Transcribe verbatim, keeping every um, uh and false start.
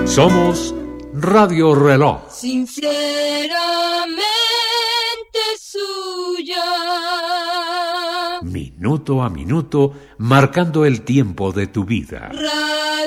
Somos Radio Reloj. Sinceramente suya. Minuto a minuto, marcando el tiempo de tu vida.